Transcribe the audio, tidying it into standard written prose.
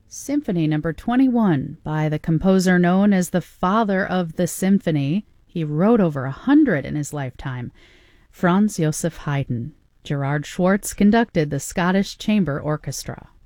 Symphony Number 21 by the composer known as the father of the symphony. He wrote over 100 in his lifetime. Franz Joseph Haydn. Gerard Schwartz conducted the Scottish Chamber Orchestra.